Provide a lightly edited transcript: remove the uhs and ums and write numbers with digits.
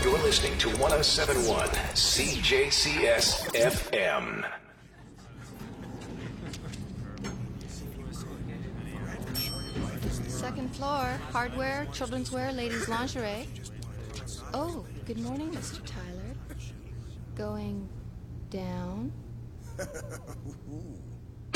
You're listening to 1071 CJCS FM. Second floor, hardware, children's wear, ladies' lingerie. Oh, good morning, Mr. Tyler. Going down?